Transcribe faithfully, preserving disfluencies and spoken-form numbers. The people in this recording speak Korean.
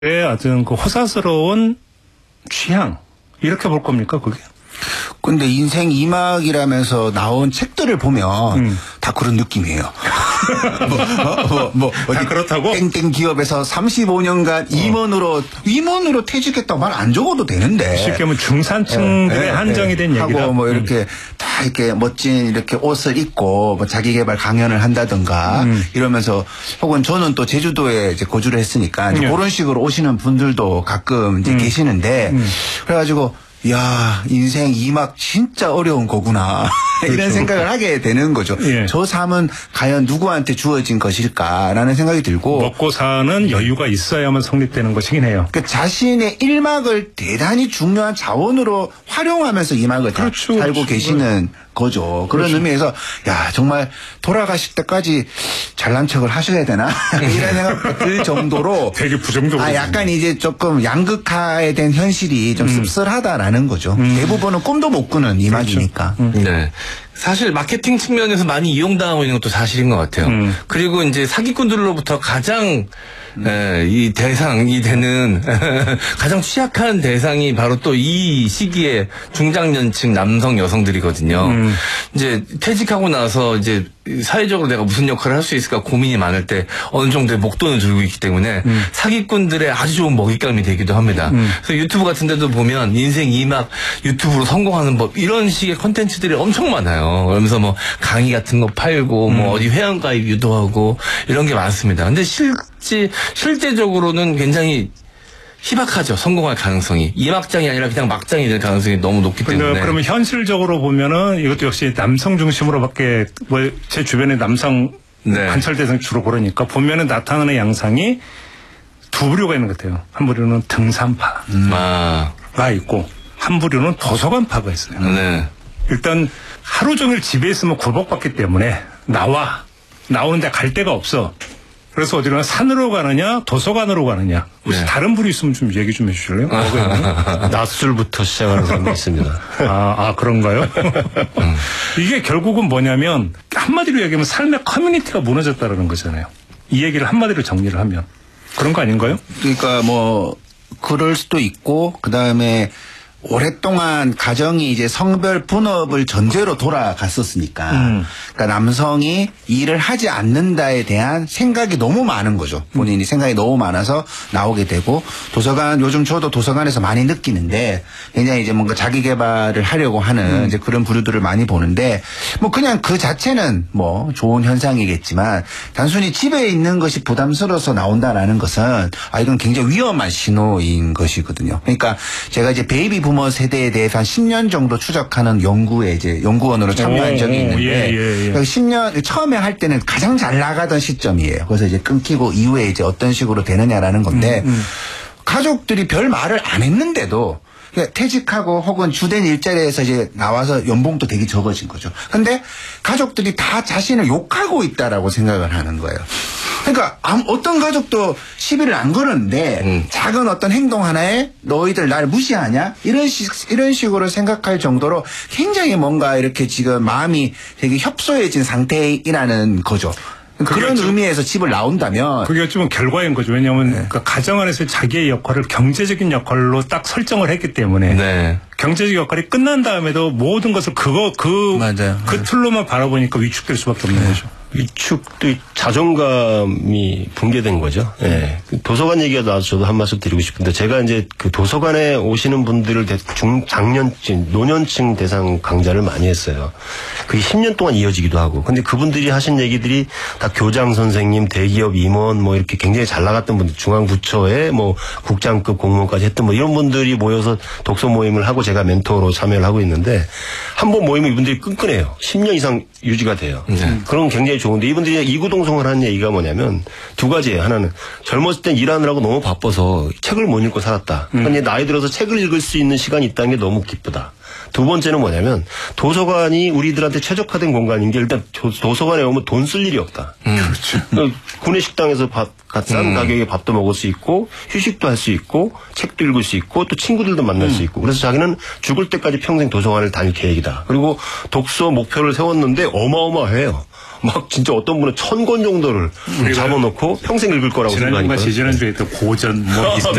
어떤 그 호사스러운 취향 이렇게 볼 겁니까 그게? 근데 인생 이막이라면서 나온 책들을 보면 음. 다 그런 느낌이에요. 뭐, 뭐, 뭐, 뭐 다 그렇다고? 땡땡 기업에서 삼십오 년간 어. 임원으로 임원으로 퇴직했다고 말 안 적어도 되는데. 쉽게 하면 중산층들의 네, 한정이 된 네. 얘기다. 하고 뭐 이렇게 음. 다 이렇게 멋진 이렇게 옷을 입고 뭐 자기 개발 강연을 한다든가 음. 이러면서 혹은 저는 또 제주도에 이제 거주를 했으니까 이제 음. 그런 식으로 오시는 분들도 가끔 이제 음. 계시는데 음. 그래가지고. 야, 인생 이막 진짜 어려운 거구나. 그렇죠. 이런 생각을 하게 되는 거죠. 예. 저 삶은 과연 누구한테 주어진 것일까라는 생각이 들고. 먹고 사는 여유가 있어야만 성립되는 것이긴 해요. 그러니까 자신의 일막을 대단히 중요한 자원으로 활용하면서 이막을 그렇죠. 살고 그렇죠. 계시는 거죠. 그런 그렇죠. 의미에서 야 정말 돌아가실 때까지 잘난 척을 하셔야 되나 이런 생각 들 정도로 되게 부정적으로 아 약간 이제 조금 양극화에 된 현실이 좀 음. 씁쓸하다라는 거죠. 음. 대부분은 꿈도 못 꾸는 이막이니까. 그렇죠. 음. 네. 사실 마케팅 측면에서 많이 이용당하고 있는 것도 사실인 것 같아요. 음. 그리고 이제 사기꾼들로부터 가장 음. 에, 이 대상이 되는 가장 취약한 대상이 바로 또 이 시기에 중장년층 남성 여성들이거든요. 음. 이제 퇴직하고 나서 이제 사회적으로 내가 무슨 역할을 할 수 있을까 고민이 많을 때 어느 정도의 목돈을 들고 있기 때문에 음. 사기꾼들의 아주 좋은 먹잇감이 되기도 합니다. 음. 그래서 유튜브 같은 데도 보면 인생 이막 유튜브로 성공하는 법 이런 식의 콘텐츠들이 엄청 많아요. 그러면서 뭐 강의 같은 거 팔고 음. 뭐 어디 회원가입 유도하고 이런 게 많습니다. 근데 실제 실제적으로는 굉장히 희박하죠. 성공할 가능성이. 이막장이 아니라 그냥 막장이 될 가능성이 너무 높기 때문에. 그러면 현실적으로 보면은 이것도 역시 남성 중심으로밖에 뭐 제 주변에 남성 네. 관찰 대상 주로 그러니까 보면은 나타나는 양상이 두 부류가 있는 것 같아요. 한 부류는 등산파가 음. 아. 있고 한 부류는 도서관파가 있어요. 네. 일단 하루 종일 집에 있으면 굴복받기 때문에 나와. 나오는데 갈 데가 없어. 그래서 어디로 산으로 가느냐 도서관으로 가느냐 혹시 네. 다른 부류 있으면 좀 얘기 좀 해주실래요? 낮술부터 시작하는 사람도 있습니다. 아, 아 그런가요? 음. 이게 결국은 뭐냐면 한마디로 얘기하면 삶의 커뮤니티가 무너졌다는 거잖아요. 이 얘기를 한마디로 정리를 하면 그런 거 아닌가요? 그러니까 뭐 그럴 수도 있고 그다음에 오랫동안 가정이 이제 성별 분업을 전제로 돌아갔었으니까 음. 그러니까 남성이 일을 하지 않는다에 대한 생각이 너무 많은 거죠. 본인이 음. 생각이 너무 많아서 나오게 되고 도서관 요즘 저도 도서관에서 많이 느끼는데 굉장히 이제 뭔가 자기 개발을 하려고 하는 음. 이제 그런 부류들을 많이 보는데 뭐 그냥 그 자체는 뭐 좋은 현상이겠지만 단순히 집에 있는 것이 부담스러워서 나온다라는 것은 아 이건 굉장히 위험한 신호인 것이거든요. 그러니까 제가 이제 베이비 부모 세대에 대해서 한 십 년 정도 추적하는 연구에 이제 연구원으로 참여한 적이 있는데 예, 예, 예. 십 년 처음에 할 때는 가장 잘 나가던 시점이에요. 그래서 이제 끊기고 이후에 이제 어떤 식으로 되느냐라는 건데 음, 음. 가족들이 별 말을 안 했는데도 그러니까 퇴직하고 혹은 주된 일자리에서 이제 나와서 연봉도 되게 적어진 거죠. 근데 가족들이 다 자신을 욕하고 있다라고 생각을 하는 거예요. 그러니까 어떤 가족도 시비를 안 거는데 음. 작은 어떤 행동 하나에 너희들 날 무시하냐 이런 식 이런 식으로 생각할 정도로 굉장히 뭔가 이렇게 지금 마음이 되게 협소해진 상태이라는 거죠. 그런 의미에서 집을 나온다면 그게 좀 결과인 거죠. 왜냐하면 네. 그 가정 안에서 자기의 역할을 경제적인 역할로 딱 설정을 했기 때문에 네. 경제적 역할이 끝난 다음에도 모든 것을 그거 그, 맞아요. 그 네. 틀로만 바라보니까 위축될 수밖에 없는 네. 거죠. 위축도 자존감이 붕괴된 거죠. 예. 네. 네. 도서관 얘기가 나와서 저도 한 말씀 드리고 싶은데 제가 이제 그 도서관에 오시는 분들을 중 장년층, 노년층 대상 강좌를 많이 했어요. 그게 십 년 동안 이어지기도 하고. 근데 그분들이 하신 얘기들이 다 교장 선생님, 대기업 임원 뭐 이렇게 굉장히 잘 나갔던 분들, 중앙부처에 뭐 국장급 공무원까지 했던 뭐 이런 분들이 모여서 독서 모임을 하고 제가 멘토로 참여를 하고 있는데 한 번 모이면 이분들이 끈끈해요. 십 년 이상 유지가 돼요. 네. 그럼 굉장히 좋은데 이분들이 이구동성을 하는 얘기가 뭐냐면 두 가지예요. 하나는 젊었을 땐 일하느라고 너무 바빠서 책을 못 읽고 살았다. 음. 근데 나이 들어서 책을 읽을 수 있는 시간이 있다는 게 너무 기쁘다. 두 번째는 뭐냐면 도서관이 우리들한테 최적화된 공간인 게 일단 도서관에 오면 돈 쓸 일이 없다. 음. 그렇죠. 구내 식당에서 밥, 싼 음. 가격에 밥도 먹을 수 있고 휴식도 할 수 있고 책도 읽을 수 있고 또 친구들도 만날 음. 수 있고 그래서 자기는 죽을 때까지 평생 도서관을 다닐 계획이다. 그리고 독서 목표를 세웠는데 어마어마해요. 막 진짜 어떤 분은 천 권 정도를 잡아놓고 평생 읽을 거라고 지난주가 생각하니까. 지지난주에 또 고전 뭐